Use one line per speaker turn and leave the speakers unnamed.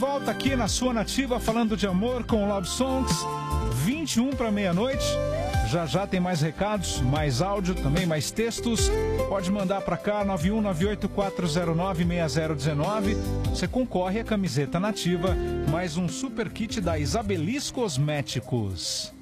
volta aqui na sua Nativa falando de amor com Love Songs, 21 para meia-noite. Já já tem mais recados, mais áudio, também mais textos. Pode mandar para cá, 91984096019. Você concorre à camiseta Nativa, mais um super kit da Isabelis Cosméticos.